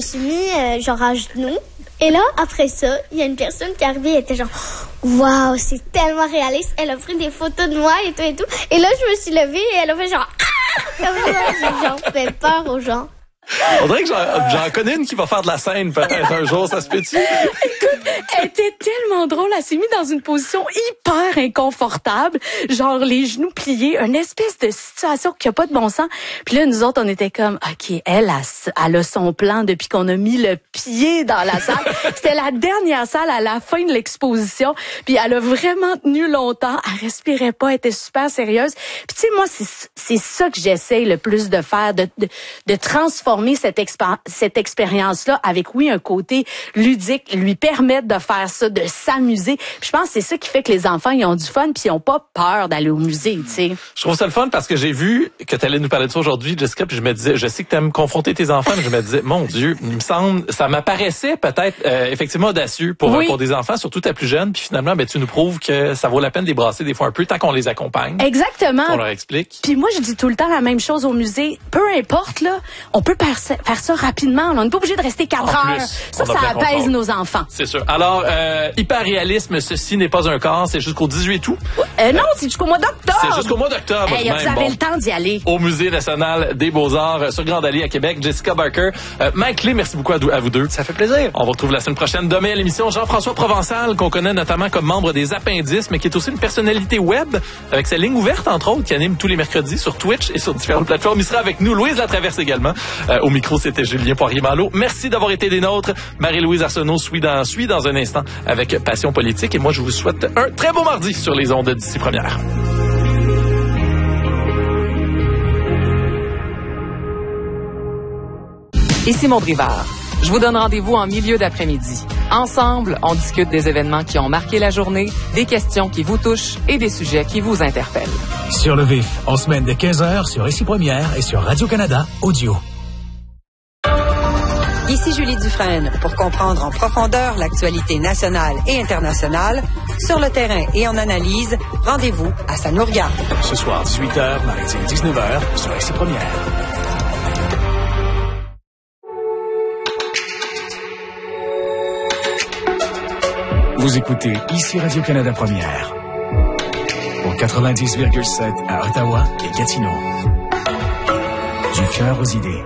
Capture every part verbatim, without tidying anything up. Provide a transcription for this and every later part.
suis mis euh, genre à genoux. Et là, après ça, il y a une personne qui est arrivée, elle était genre « Waouh, c'est tellement réaliste. » Elle a pris des photos de moi et tout et tout. Et là, je me suis levée et elle a fait genre « Ah! » Comme ça, j'ai genre fait peur aux gens. On dirait que j'en, j'en connais une qui va faire de la scène peut-être un jour, ça se peut-tu? Écoute, elle était tellement drôle. Elle s'est mise dans une position hyper inconfortable, genre les genoux pliés, une espèce de situation qui a pas de bon sens. Puis là, nous autres, on était comme, OK, elle, elle, elle a son plan depuis qu'on a mis le pied dans la salle. C'était la dernière salle à la fin de l'exposition. Puis elle a vraiment tenu longtemps. Elle respirait pas, elle était super sérieuse. Puis tu sais, moi, c'est, c'est ça que j'essaye le plus de faire, de, de, de transformer cette, expé- cette expérience-là avec, oui, un côté ludique, lui permettre de faire ça, de s'amuser. Puis je pense que c'est ça qui fait que les enfants, ils ont du fun puis ils ont pas peur d'aller au musée, tu sais. Je trouve ça le fun parce que j'ai vu que tu allais nous parler de ça aujourd'hui, Jessica, puis je me disais, je sais que tu aimes confronter tes enfants, mais je me disais, mon Dieu, il me semble, ça m'apparaissait peut-être euh, effectivement audacieux pour, oui. pour des enfants, surtout ta plus jeune, puis finalement, ben, tu nous prouves que ça vaut la peine de les brasser des fois un peu, tant qu'on les accompagne. Exactement. Qu'on leur explique. Puis moi, je dis tout le temps la même chose au musée. Peu importe, là, on peut faire ça, faire ça rapidement. Là. On n'est pas obligé de rester quatre en heures. Plus, ça, ça apaise contrôle. Nos enfants. C'est sûr. Alors, euh, hyper-réalisme, ceci n'est pas un corps, c'est jusqu'au dix-huit août. Euh, non, c'est jusqu'au mois d'octobre. C'est jusqu'au mois d'octobre. Hey, vous avez bon, le temps d'y aller. Au Musée national des Beaux-Arts sur Grande Allée à Québec. Jessica Barker, euh, Mike Clé, merci beaucoup à, à vous deux. Ça fait plaisir. On vous retrouve la semaine prochaine. Demain à l'émission, Jean-François Provençal, qu'on connaît notamment comme membre des Appendices, mais qui est aussi une personnalité web, avec sa ligne ouverte, entre autres, qui anime tous les mercredis sur Twitch et sur différentes plateformes. Il sera avec nous. Louise Latraverse également. Euh, au micro, c'était Julien Poirier-Malo. Merci d'avoir été des nôtres. Marie-Louise Arsenault suit dans, suit dans un instant avec Passion politique. Et moi, je vous souhaite un très beau mardi sur les ondes d'ici première. Ici Maud Rivard. Je vous donne rendez-vous en milieu d'après-midi. Ensemble, on discute des événements qui ont marqué la journée, des questions qui vous touchent et des sujets qui vous interpellent. Sur le vif, en semaine de quinze heures sur Ici Première et sur Radio-Canada Audio. Ici Julie Dufresne pour comprendre en profondeur l'actualité nationale et internationale. Sur le terrain et en analyse, rendez-vous à Ça nous regarde. Ce soir, dix-huit heures, mardi dix-neuf heures sur Ici Première. Vous écoutez Ici Radio-Canada Première. Au quatre-vingt-dix virgule sept à Ottawa et Gatineau. Du cœur aux idées.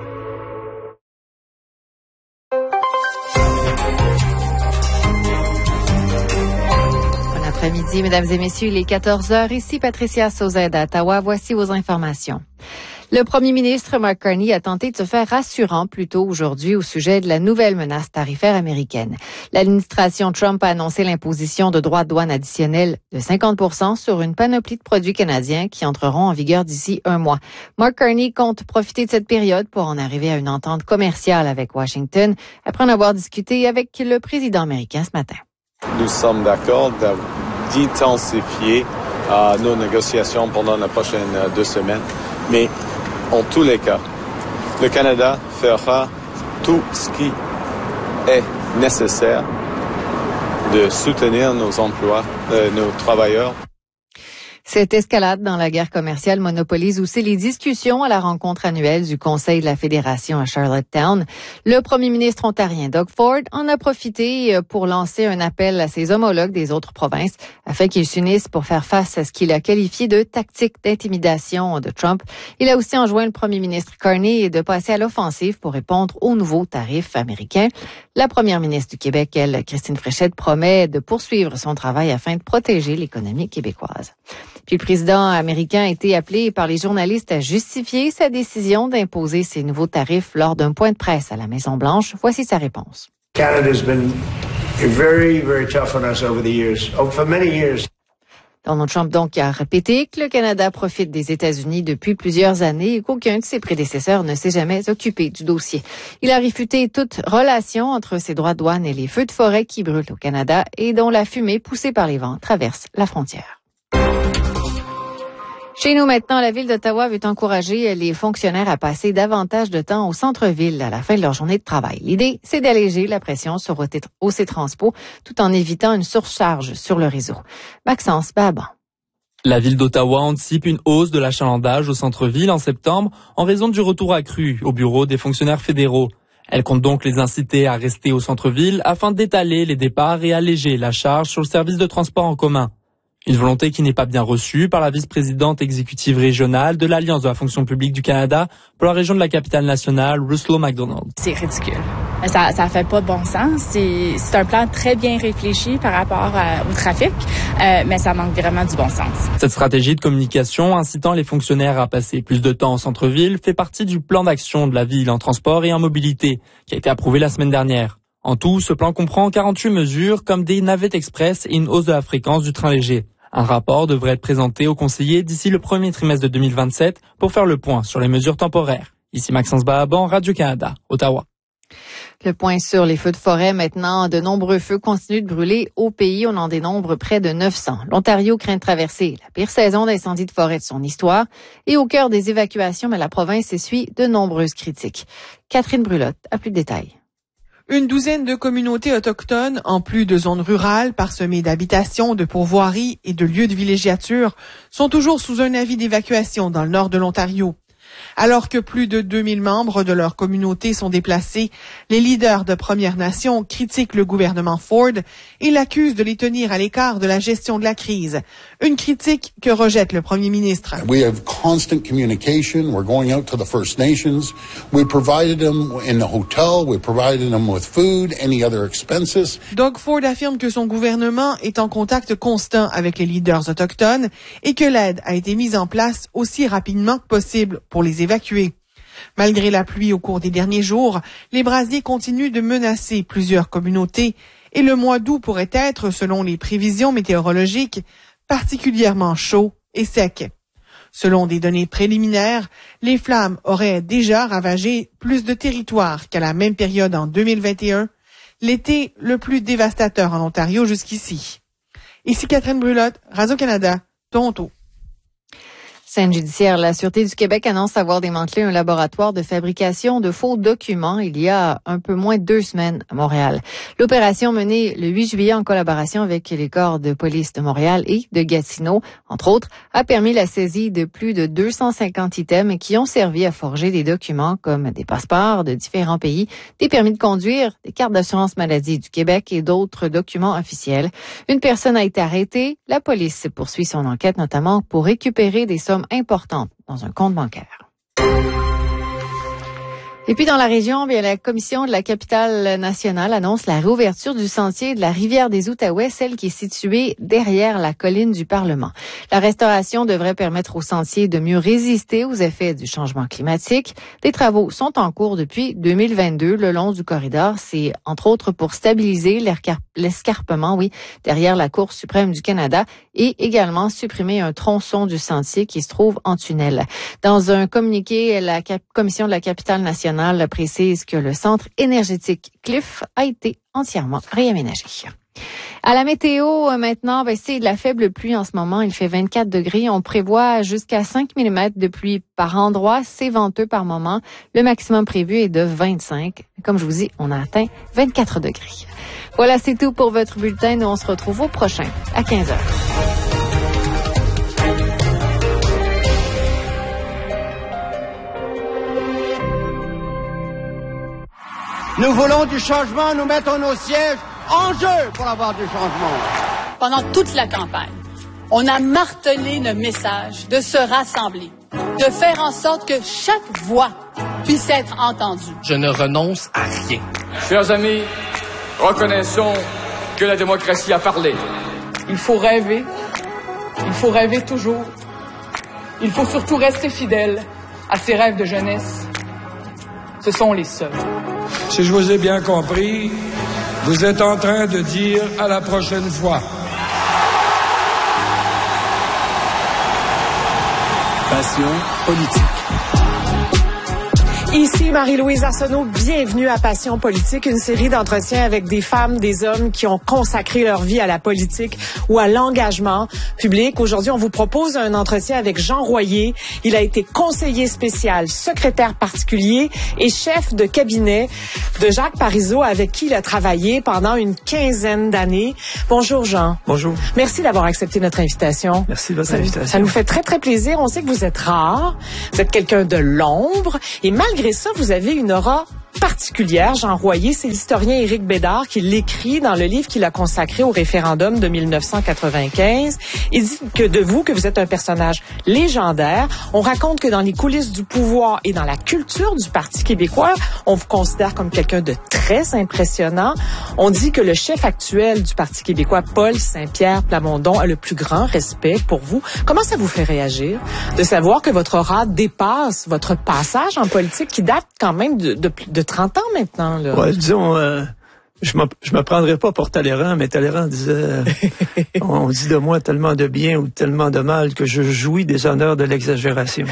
Bon après-midi, mesdames et messieurs, il est quatorze heures. Ici Patricia Sauzet à Ottawa. Voici vos informations. Le premier ministre Mark Carney a tenté de se faire rassurant plus tôt aujourd'hui au sujet de la nouvelle menace tarifaire américaine. L'administration Trump a annoncé l'imposition de droits de douane additionnels de cinquante pour cent sur une panoplie de produits canadiens qui entreront en vigueur d'ici un mois. Mark Carney compte profiter de cette période pour en arriver à une entente commerciale avec Washington après en avoir discuté avec le président américain ce matin. Nous sommes d'accord d'intensifier euh, nos négociations pendant les prochaines euh, deux semaines, mais en tous les cas, le Canada fera tout ce qui est nécessaire de soutenir nos emplois, euh, nos travailleurs. Cette escalade dans la guerre commerciale monopolise aussi les discussions à la rencontre annuelle du Conseil de la Fédération à Charlottetown. Le premier ministre ontarien Doug Ford en a profité pour lancer un appel à ses homologues des autres provinces afin qu'ils s'unissent pour faire face à ce qu'il a qualifié de tactique d'intimidation de Trump. Il a aussi enjoint le premier ministre Carney de passer à l'offensive pour répondre aux nouveaux tarifs américains. La première ministre du Québec, elle, Christine Fréchette, promet de poursuivre son travail afin de protéger l'économie québécoise. Puis le président américain a été appelé par les journalistes à justifier sa décision d'imposer ces nouveaux tarifs lors d'un point de presse à la Maison-Blanche. Voici sa réponse. Canada's been very, very tough on us over the years, for many years. Donald Trump donc a répété que le Canada profite des États-Unis depuis plusieurs années et qu'aucun de ses prédécesseurs ne s'est jamais occupé du dossier. Il a réfuté toute relation entre ses droits de douane et les feux de forêt qui brûlent au Canada et dont la fumée poussée par les vents traverse la frontière. Chez nous maintenant, la Ville d'Ottawa veut encourager les fonctionnaires à passer davantage de temps au centre-ville à la fin de leur journée de travail. L'idée, c'est d'alléger la pression sur O C Transpo tout en évitant une surcharge sur le réseau. Maxence Baban. La Ville d'Ottawa anticipe une hausse de l'achalandage au centre-ville en septembre en raison du retour accru au bureau des fonctionnaires fédéraux. Elle compte donc les inciter à rester au centre-ville afin d'étaler les départs et alléger la charge sur le service de transport en commun. Une volonté qui n'est pas bien reçue par la vice-présidente exécutive régionale de l'Alliance de la fonction publique du Canada pour la région de la capitale nationale, Ruslo McDonald. C'est ridicule. Ça ça fait pas de bon sens. C'est, c'est un plan très bien réfléchi par rapport à, au trafic, euh, mais ça manque vraiment du bon sens. Cette stratégie de communication incitant les fonctionnaires à passer plus de temps au centre-ville fait partie du plan d'action de la ville en transport et en mobilité qui a été approuvé la semaine dernière. En tout, ce plan comprend quarante-huit mesures comme des navettes express et une hausse de la fréquence du train léger. Un rapport devrait être présenté aux conseillers d'ici le premier trimestre de deux mille vingt-sept pour faire le point sur les mesures temporaires. Ici Maxence Bahaban, Radio-Canada, Ottawa. Le point sur les feux de forêt maintenant. De nombreux feux continuent de brûler au pays. On en dénombre près de neuf cents. L'Ontario craint de traverser la pire saison d'incendie de forêt de son histoire. Et au cœur des évacuations, mais la province essuie de nombreuses critiques. Catherine Brulotte a plus de détails. Une douzaine de communautés autochtones, en plus de zones rurales parsemées d'habitations, de pourvoiries et de lieux de villégiature, sont toujours sous un avis d'évacuation dans le nord de l'Ontario. Alors que plus de deux mille membres de leur communauté sont déplacés, les leaders de Premières Nations critiquent le gouvernement Ford et l'accusent de les tenir à l'écart de la gestion de la crise. Une critique que rejette le premier ministre. We have constant communication. We're going out to the First Nations. We provided them in a hotel. We provided them with food, any other expenses. Doug Ford affirme que son gouvernement est en contact constant avec les leaders autochtones et que l'aide a été mise en place aussi rapidement que possible pour les évacuer. Malgré la pluie au cours des derniers jours, les brasiers continuent de menacer plusieurs communautés et le mois d'août pourrait être, selon les prévisions météorologiques, particulièrement chaud et sec. Selon des données préliminaires, les flammes auraient déjà ravagé plus de territoires qu'à la même période en deux mille vingt et un, l'été le plus dévastateur en Ontario jusqu'ici. Ici Catherine Brulotte, Radio-Canada, Toronto. Scène judiciaire, la Sûreté du Québec annonce avoir démantelé un laboratoire de fabrication de faux documents il y a un peu moins de deux semaines à Montréal. L'opération menée le huit juillet en collaboration avec les corps de police de Montréal et de Gatineau, entre autres, a permis la saisie de plus de deux cent cinquante items qui ont servi à forger des documents comme des passeports de différents pays, des permis de conduire, des cartes d'assurance maladie du Québec et d'autres documents officiels. Une personne a été arrêtée. La police poursuit son enquête notamment pour récupérer des sommes importante dans un compte bancaire. Et puis dans la région, bien la commission de la capitale nationale annonce la réouverture du sentier de la rivière des Outaouais, celle qui est située derrière la colline du Parlement. La restauration devrait permettre au sentier de mieux résister aux effets du changement climatique. Des travaux sont en cours depuis deux mille vingt-deux le long du corridor. C'est entre autres pour stabiliser l'escarpement, oui, derrière la Cour suprême du Canada et également supprimer un tronçon du sentier qui se trouve en tunnel. Dans un communiqué, la commission de la capitale nationale précise que le centre énergétique Cliff a été entièrement réaménagé. À la météo, maintenant, ben, c'est de la faible pluie en ce moment. Il fait vingt-quatre degrés. On prévoit jusqu'à cinq millimètres de pluie par endroit. C'est venteux par moment. Le maximum prévu est de vingt-cinq. Comme je vous dis, on a atteint vingt-quatre degrés. Voilà, c'est tout pour votre bulletin. Nous, on se retrouve au prochain à quinze heures. Nous voulons du changement, nous mettons nos sièges en jeu pour avoir du changement. Pendant toute la campagne, on a martelé le message de se rassembler, de faire en sorte que chaque voix puisse être entendue. Je ne renonce à rien. Chers amis, reconnaissons que la démocratie a parlé. Il faut rêver, il faut rêver toujours. Il faut surtout rester fidèle à ses rêves de jeunesse. Ce sont les seuls. Si je vous ai bien compris, vous êtes en train de dire à la prochaine fois. Passion politique. Ici Marie-Louise Arsenault, bienvenue à Passion politique, une série d'entretiens avec des femmes, des hommes qui ont consacré leur vie à la politique ou à l'engagement public. Aujourd'hui, on vous propose un entretien avec Jean Royer. Il a été conseiller spécial, secrétaire particulier et chef de cabinet de Jacques Parizeau, avec qui il a travaillé pendant une quinzaine d'années. Bonjour Jean. Bonjour. Merci d'avoir accepté notre invitation. Merci de votre ça, invitation. Ça nous fait très très plaisir. On sait que vous êtes rare, vous êtes quelqu'un de l'ombre et malgré ça, vous avez une aura particulière, Jean Royer. C'est l'historien Éric Bédard qui l'écrit dans le livre qu'il a consacré au référendum de mille neuf cent quatre-vingt-quinze. Il dit que de vous, que vous êtes un personnage légendaire. On raconte que dans les coulisses du pouvoir et dans la culture du Parti québécois, on vous considère comme quelqu'un de très impressionnant. On dit que le chef actuel du Parti québécois, Paul Saint-Pierre Plamondon, a le plus grand respect pour vous. Comment ça vous fait réagir de savoir que votre aura dépasse votre passage en politique qui date quand même de, de, de trente ans maintenant, là? Ouais, disons, euh, je ne me prendrais pas pour Talleyrand, mais Talleyrand disait, euh, on dit de moi tellement de bien ou tellement de mal que je jouis des honneurs de l'exagération.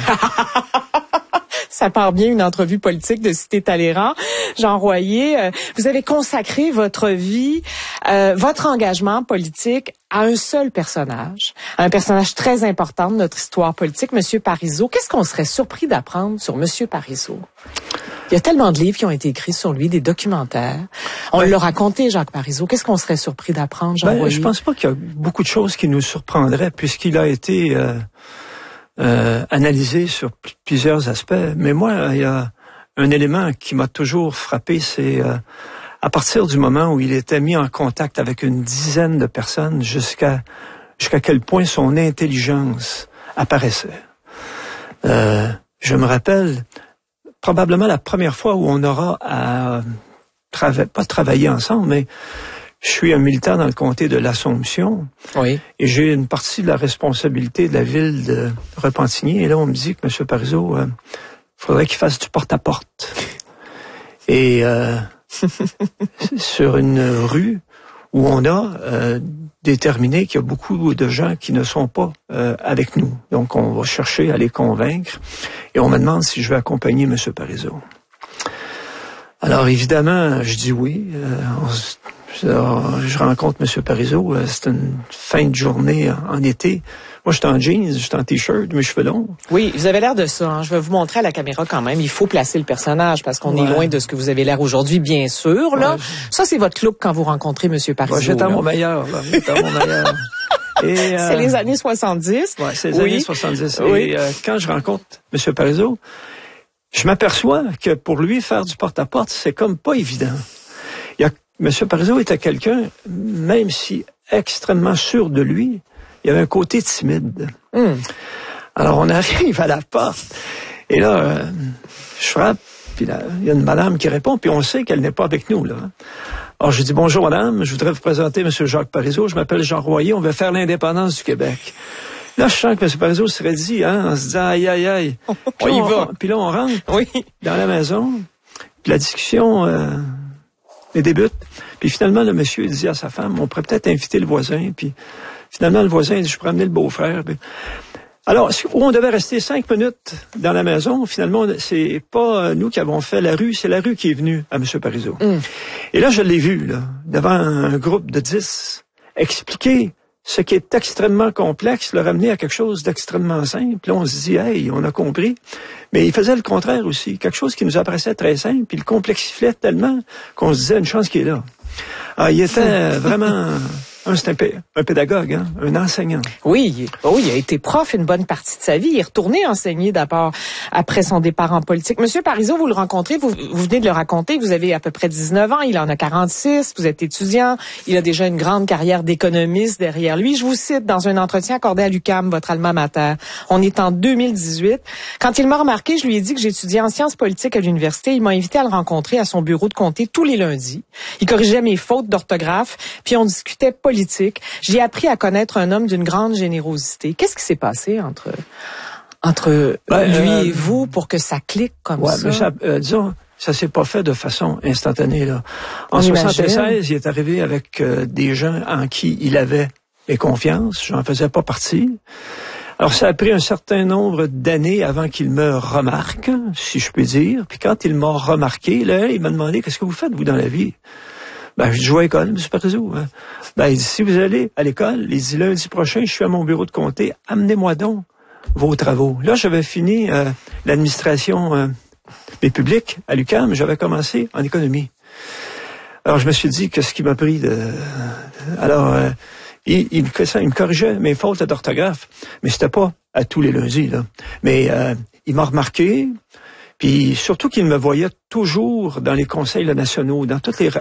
Ça part bien une entrevue politique de citer Talleyrand. Jean Royer, euh, vous avez consacré votre vie, euh, votre engagement politique à un seul personnage, un personnage très important de notre histoire politique, Monsieur Parizeau. Qu'est-ce qu'on serait surpris d'apprendre sur Monsieur Parizeau? Il y a tellement de livres qui ont été écrits sur lui, des documentaires. On ben, l'a raconté, Jacques Parizeau. Qu'est-ce qu'on serait surpris d'apprendre, Jean ben, Royer? Je pense pas qu'il y a beaucoup de choses qui nous surprendraient, puisqu'il a été euh, euh, analysé sur p- plusieurs aspects. Mais moi, il y a un élément qui m'a toujours frappé, c'est euh, à partir du moment où il était mis en contact avec une dizaine de personnes, jusqu'à jusqu'à quel point son intelligence apparaissait. Euh, je me rappelle probablement la première fois où on aura à trava- pas travailler ensemble, mais je suis un militant dans le comté de l'Assomption. Oui. Et j'ai une partie de la responsabilité de la ville de Repentigny. Et là, on me dit que M. Parizeau, il euh, faudrait qu'il fasse du porte-à-porte. Et euh, sur une rue où on a euh, déterminé qu'il y a beaucoup de gens qui ne sont pas euh, avec nous. Donc, on va chercher à les convaincre. Et on me demande si je vais accompagner M. Parizeau. Alors, évidemment, je dis oui. Euh, on se Alors, je rencontre M. Parizeau, c'est une fin de journée en été. Moi, j'étais en jeans, j'étais en t-shirt, mes cheveux longs. Oui, vous avez l'air de ça. Hein. Je vais vous montrer à la caméra quand même. Il faut placer le personnage parce qu'on ouais. est loin de ce que vous avez l'air aujourd'hui, bien sûr. Là, ouais. Ça, c'est votre look quand vous rencontrez M. Parizeau. Ouais, j'étais à mon meilleur. Là. J'étais à mon meilleur. Et, euh, c'est les années soixante-dix. Ouais, c'est les oui. années soixante-dix. Oui. Et euh, quand je rencontre M. Parizeau, je m'aperçois que pour lui, faire du porte-à-porte, c'est comme pas évident. Il y a M. Parizeau était quelqu'un, même si extrêmement sûr de lui, il y avait un côté timide. Mm. Alors, on arrive à la porte, et là, euh, je frappe, puis là, il y a une madame qui répond, puis on sait qu'elle n'est pas avec nous, là. Alors, je dis, bonjour madame, je voudrais vous présenter M. Jacques Parizeau, je m'appelle Jean Royer, on veut faire l'indépendance du Québec. Là, je sens que M. Parizeau serait dit, hein, en se disant, aïe, aïe, aïe. On y va. Puis là, on rentre oui. dans la maison, puis la discussion... Euh, et débute. Puis finalement, le monsieur dit à sa femme, on pourrait peut-être inviter le voisin. Puis finalement, le voisin dit, je pourrais amener le beau-frère. Puis... Alors, où on devait rester cinq minutes dans la maison, finalement, c'est pas nous qui avons fait la rue, c'est la rue qui est venue à M. Parizeau. Mm. Et là, je l'ai vu, là, devant un groupe de dix, expliquer ce qui est extrêmement complexe, le ramener à quelque chose d'extrêmement simple. Là, on se dit, hey, on a compris. Mais il faisait le contraire aussi. Quelque chose qui nous apparaissait très simple, puis il le complexifiait tellement qu'on se disait une chance qu'il est là. Alors, il était vraiment... Un, c'est un, p- un pédagogue, hein, un enseignant. Oui, oh, il a été prof une bonne partie de sa vie. Il est retourné enseigner d'abord après son départ en politique. Monsieur Parizeau, vous le rencontrez, vous, vous venez de le raconter, vous avez à peu près dix-neuf ans, il en a quarante-six, vous êtes étudiant, il a déjà une grande carrière d'économiste derrière lui. Je vous cite dans un entretien accordé à l'U Q A M, votre alma mater. On est en deux mille dix-huit. Quand il m'a remarqué, je lui ai dit que j'étudiais en sciences politiques à l'université. Il m'a invité à le rencontrer à son bureau de comté tous les lundis. Il corrigeait mes fautes d'orthographe, puis on discutait politique. J'ai appris à connaître un homme d'une grande générosité. Qu'est-ce qui s'est passé entre entre ben, lui euh, et vous pour que ça clique comme ouais, ça? Mais ça euh, disons, ça s'est pas fait de façon instantanée, là. En on soixante-seize, imagine. il est arrivé avec euh, des gens en qui il avait et confiance. J'en faisais pas partie. Alors, ça a pris un certain nombre d'années avant qu'il me remarque, si je puis dire. Puis quand il m'a remarqué, là, il m'a demandé, qu'est-ce que vous faites, vous, dans la vie? Ben, je joue à l'école, M. Parizeau. Hein. Ben, il dit, si vous allez à l'école, il dit, lundi prochain, je suis à mon bureau de comté, amenez-moi donc vos travaux. Là, j'avais fini euh, l'administration euh, des publics à l'U Q A M, j'avais commencé en économie. Alors, je me suis dit, qu'est-ce qui m'a pris de... Alors, euh, il, il, me ça, il me corrigeait mes fautes d'orthographe, mais c'était pas à tous les lundis, là. Mais euh, il m'a remarqué, Puis surtout qu'il me voyait toujours dans les conseils nationaux, dans toutes les